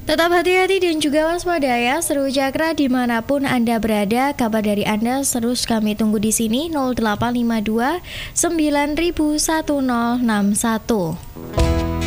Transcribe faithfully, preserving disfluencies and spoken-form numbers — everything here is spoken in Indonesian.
Tetap hati-hati dan juga waspada ya Seru Cakra dimanapun Anda berada. Kabar dari Anda terus kami tunggu di sini nol delapan lima dua sembilan satu nol nol enam satu.